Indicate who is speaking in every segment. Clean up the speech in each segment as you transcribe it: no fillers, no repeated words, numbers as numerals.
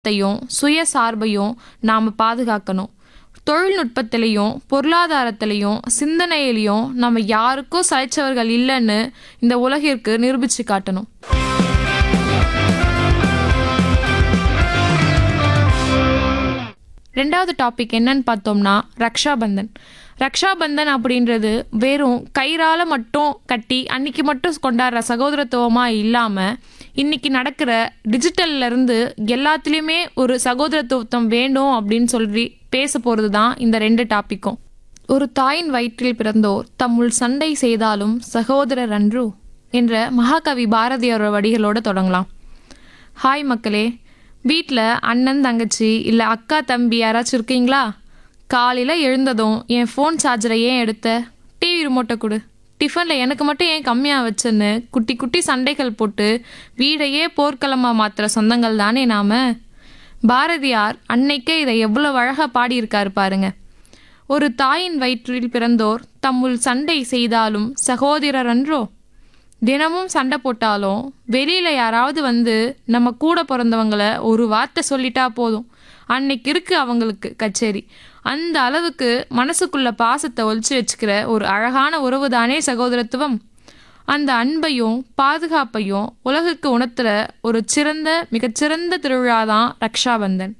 Speaker 1: சுதந்திரத்தையும் சுயசார்பையும் நாம் பாதுகாக்கணும். தொழில்நுட்பத்திலையும் பொருளாதாரத்திலையும் சிந்தனையிலையும் நம்ம யாருக்கும் சளைச்சவர்கள் இல்லைன்னு இந்த உலகிற்கு நிரூபித்து காட்டணும். ரெண்டாவது டாபிக் என்னன்னு பார்த்தோம்னா ரக்ஷாபந்தன். ரக்ஷாபந்தன் அப்படின்றது வெறும் கயிறால் மட்டும் கட்டி அன்னைக்கு மட்டும் கொண்டாடுற சகோதரத்துவமாக இல்லாமல் இன்னைக்கு நடக்கிற டிஜிட்டல்லேருந்து எல்லாத்துலேயுமே ஒரு சகோதரத்துவம் வேண்டும் அப்படின்னு சொல்லி பேச போகிறது தான் இந்த ரெண்டு டாப்பிக்கும். ஒரு தாயின் வயிற்றில் பிறந்தோர் தம்முள் சண்டை செய்தாலும் சகோதரர் அன்று என்ற மகாகவி பாரதியாரோட வரிகளோடு தொடங்கலாம். ஹாய் மக்களே, வீட்டில் அண்ணன் தங்கச்சி இல்லை அக்கா தம்பி யாராச்சும் இருக்கீங்களா? காலையில் எழுந்ததும் என் ஃபோன் சார்ஜரை ஏன் எடுத்த, டிவி ரிமோட்டை கொடு, டிஃபனில் எனக்கு மட்டும் ஏன் கம்மியாக வச்சுன்னு குட்டி குட்டி சண்டைகள் போட்டு வீடையே போர்க்களமாக மாற்றுற சொந்தங்கள் தானே நாம். பாரதியார் அன்னைக்கே இதை எவ்வளோ அழகாக பாடியிருக்காரு பாருங்க. ஒரு தாயின் வயிற்றில் பிறந்தோர் தம்முள் சண்டை செய்தாலும் சகோதரர் அன்றோ. தினமும் சண்டை போட்டாலும் வெளியில் யாராவது வந்து நம்ம கூட பிறந்தவங்களை ஒரு வார்த்தை சொல்லிட்டா போதும், அன்னைக்கு இருக்கு அவங்களுக்கு கச்சேரி. அந்த அளவுக்கு மனசுக்குள்ள பாசத்தை ஒழிச்சு வச்சுக்கிற ஒரு அழகான உறவு தானே சகோதரத்துவம். அந்த அன்பையும் பாதுகாப்பையும் உலகுக்கு உணர்த்துற ஒரு மிகச்சிறந்த திருவிழா தான் ரக்ஷாபந்தன்.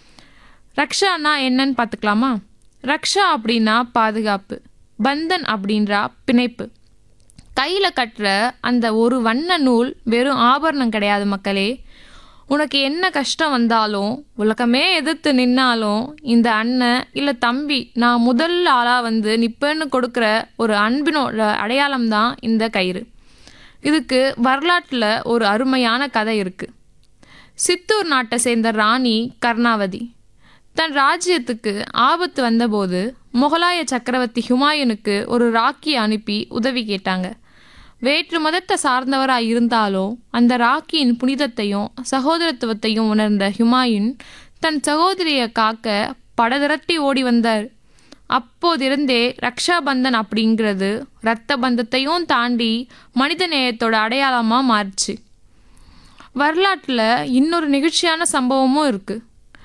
Speaker 1: ரக்ஷானா என்னன்னு பார்த்துக்கலாமா? ரக்ஷா அப்படின்னா பாதுகாப்பு, பந்தன் அப்படின்றா பிணைப்பு. கையில் கட்டுற அந்த ஒரு வண்ண நூல் வெறும் ஆபரணம் கிடையாது மக்களே. உனக்கு என்ன கஷ்டம் வந்தாலும் உலகமே எதிர்த்து நின்னாலும் இந்த அண்ணன் இல்லை தம்பி நான் முதல் ஆளாக வந்து நிப்பேன்னு கொடுக்குற ஒரு அன்பினோட அடையாளம்தான் இந்த கயிறு. இதுக்கு வரலாற்றில் ஒரு அருமையான கதை இருக்குது. சித்தூர் நாட்டை சேர்ந்த ராணி கர்ணாவதி தன் ராஜ்யத்துக்கு ஆபத்து வந்தபோது முகலாய சக்கரவர்த்தி ஹுமாயூனுக்கு ஒரு ராக்கி அனுப்பி உதவி கேட்டாங்க. வேற்று மதத்தை சார்ந்தவராக இருந்தாலும் அந்த ராக்கியின் புனிதத்தையும் சகோதரத்துவத்தையும் உணர்ந்த ஹுமாயூன் தன் சகோதரியை காக்க படதிரட்டி ஓடி வந்தார். அப்போதிருந்தே ரக்ஷாபந்தன் அப்படிங்கிறது இரத்த பந்தத்தையும் தாண்டி மனித நேயத்தோட அடையாளமாக மாறிச்சு. வரலாற்றில் இன்னொரு நிகழ்ச்சியான சம்பவமும் இருக்குது.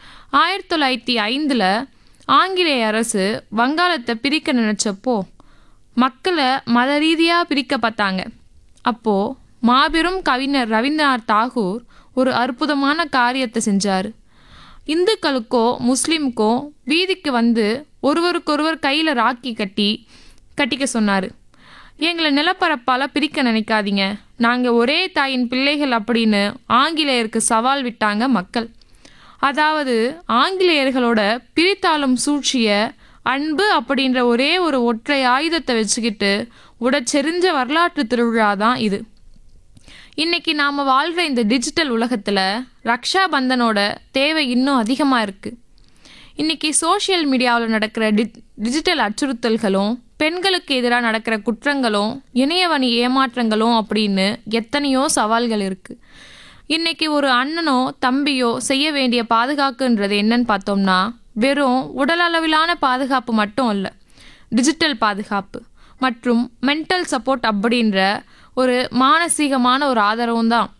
Speaker 1: 1905 ஆங்கிலேய அரசு வங்காளத்தை பிரிக்க நினச்சப்போ மக்களை மத ரீதியாக பிரிக்க பார்த்தாங்க. அப்போது மாபெரும் கவிஞர் ரவீந்திரநாத் தாகூர் ஒரு அற்புதமான காரியத்தை செஞ்சார். இந்துக்களுக்கோ முஸ்லீமுக்கோ வீதிக்கு வந்து ஒருவருக்கொருவர் கையில் ராக்கி கட்டிக்க சொன்னார். எங்களை நிலப்பரப்பால் பிரிக்க நினைக்காதீங்க, நாங்கள் ஒரே தாயின் பிள்ளைகள் அப்படின்னு ஆங்கிலேயருக்கு சவால் விட்டாங்க மக்கள். அதாவது ஆங்கிலேயர்களோட பிரித்தாளும் சூழ்ச்சிய அன்பு அப்படின்ற ஒரே ஒரு ஒற்றை ஆயுதத்தை வச்சுக்கிட்டு உடச்செறிஞ்ச வரலாற்று திருவிழா தான் இது. இன்னைக்கு நாம் வாழ்கிற இந்த டிஜிட்டல் உலகத்தில் ரக்ஷாபந்தனோட தேவை இன்னும் அதிகமாக இருக்குது. இன்னைக்கு சோஷியல் மீடியாவில் நடக்கிற டிஜிட்டல் அச்சுறுத்தல்களும் பெண்களுக்கு எதிராக நடக்கிற குற்றங்களும் இணையவழி ஏமாற்றங்களும் அப்படின்னு எத்தனையோ சவால்கள் இருக்குது. இன்னைக்கு ஒரு அண்ணனோ தம்பியோ செய்ய வேண்டிய பாதுகாப்புன்றது என்னன்னு பார்த்தோம்னா வெறும் உடலளவிலான பாதுகாப்பு மட்டும் இல்லை, டிஜிட்டல் பாதுகாப்பு மற்றும் மென்டல் சப்போர்ட் அப்படின்ற ஒரு மானசீகமான ஒரு ஆதரவும் தான்.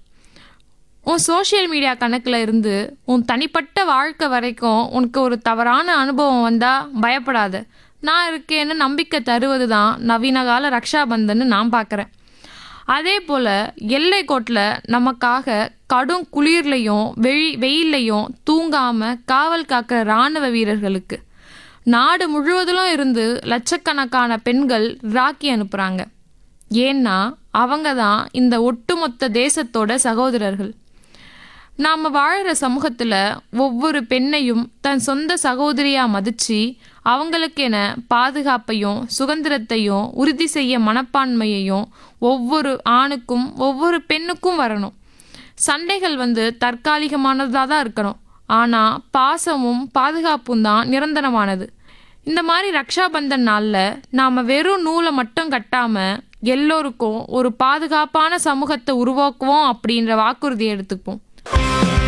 Speaker 1: உன் சோஷியல் மீடியா கணக்கில் இருந்து உன் தனிப்பட்ட வாழ்க்கை வரைக்கும் உனக்கு ஒரு தவறான அனுபவம் வந்தால் பயப்படாத, நான் இருக்கேன்னு நம்பிக்கை தருவது தான் நவீன கால ரக்ஷாபந்தன்னு நான் பார்க்குறேன். அதே போல் எல்லை கோட்டில் நமக்காக கடும் குளிர்லையும் வெயில்லையும் தூங்காமல் காவல் காக்கிற இராணுவ வீரர்களுக்கு நாடு முழுவதிலும் இருந்து லட்சக்கணக்கான பெண்கள் ராக்கி அனுப்புகிறாங்க. ஏன்னா அவங்க தான் இந்த ஒட்டுமொத்த தேசத்தோட சகோதரர்கள். நாம் வாழ்கிற சமூகத்தில் ஒவ்வொரு பெண்ணையும் தன் சொந்த சகோதரியாக மதித்து அவங்களுக்கென பாதுகாப்பையும் சுதந்திரத்தையும் உறுதி செய்ய மனப்பான்மையையும் ஒவ்வொரு ஆணுக்கும் ஒவ்வொரு பெண்ணுக்கும் வரணும். சண்டைகள் தற்காலிகமானதாக தான் இருக்கணும், ஆனால் பாசமும் பாதுகாப்பும் தான் நிரந்தரமானது. இந்த மாதிரி ரக்ஷாபந்தன் நாளில் நாம் வெறும் நூலை மட்டும் கட்டாமல் எல்லோருக்கும் ஒரு பாதுகாப்பான சமூகத்தை உருவாக்குவோம் அப்படின்ற வாக்குறுதியை எடுத்துப்போம்.